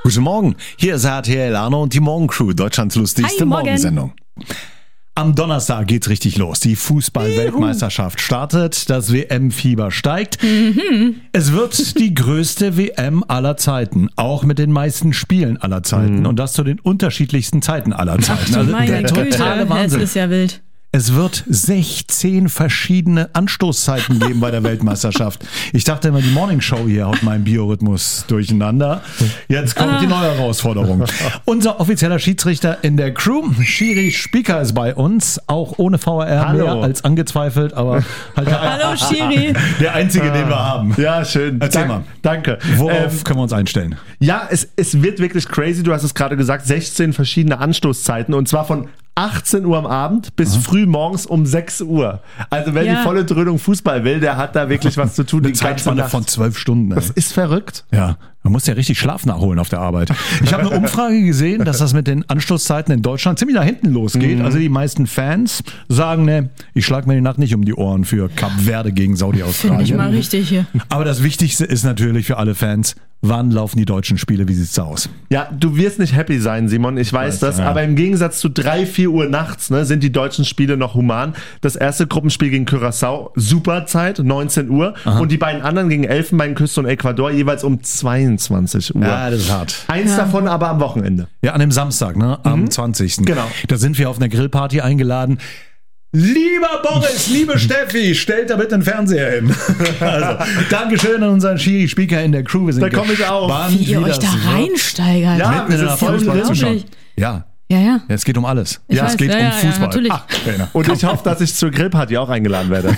Guten Morgen, hier ist RTL Arno und die Morgencrew, Deutschlands lustigste Morgensendung. Am Donnerstag geht's richtig los. Die Fußball-Weltmeisterschaft startet, das WM-Fieber steigt. Es wird die größte WM aller Zeiten, auch mit den meisten Spielen aller Zeiten und das zu den unterschiedlichsten Zeiten aller Zeiten. Also der totale Wahnsinn. Es ist ja wild. Es wird 16 verschiedene Anstoßzeiten geben bei der Weltmeisterschaft. Ich dachte immer, die Morningshow hier haut meinen Biorhythmus durcheinander. Jetzt kommt die neue Herausforderung. Unser offizieller Schiedsrichter in der Crew, Schiri Spieker, ist bei uns, auch ohne VR mehr als angezweifelt, aber halt Hallo Schiri. der einzige, den wir haben. Ja, schön. Erzähl mal. Danke. Worauf können wir uns einstellen? Ja, es wird wirklich crazy. Du hast es gerade gesagt, 16 verschiedene Anstoßzeiten und zwar von 18 Uhr am Abend bis früh morgens um 6 Uhr. Also wer die volle Dröhnung Fußball will, der hat da wirklich was zu tun. Eine Zeitspanne von 12 Stunden. Das ist verrückt. Ja, man muss ja richtig Schlaf nachholen auf der Arbeit. Ich habe eine Umfrage gesehen, dass das mit den Anstoßzeiten in Deutschland ziemlich nach hinten losgeht. Also die meisten Fans sagen, ne, ich schlag mir die Nacht nicht um die Ohren für Kap Verde gegen Saudi-Australien. Finde ich mal richtig hier. Aber das Wichtigste ist natürlich für alle Fans, wann laufen die deutschen Spiele, wie sieht's da aus? Ja, du wirst nicht happy sein, Simon, ich weiß das, aber im Gegensatz zu 3-4 Uhr nachts sind die deutschen Spiele noch human. Das erste Gruppenspiel gegen Curaçao, super Zeit, 19 Uhr. Und die beiden anderen gegen Elfenbeinküste und Ecuador jeweils um 22 Uhr. Ja, das ist hart. Eins davon aber am Wochenende. Ja, an dem Samstag, am 20. Genau. Da sind wir auf einer Grillparty eingeladen. Lieber Boris, liebe Steffi, stellt da bitte den Fernseher hin. Also, Dankeschön an unseren Schiri-Speaker in der Crew. Wir sind Da komme ich auch. Wie ihr euch da reinsteigert. Ja, mitten in der unglaublich. Ja. Ja. Es geht um alles. Ich weiß, es geht ja, um ja, Fußball. natürlich. Ach, Trainer. Und ich hoffe, dass ich zur Grillparty auch eingeladen werde.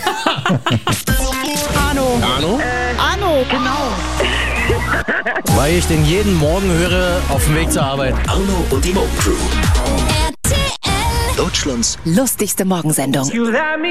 Arno, genau. Weil ich den jeden Morgen höre auf dem Weg zur Arbeit. Arno und die Morgencrew. RTL. Deutschlands Lustigste Morgensendung.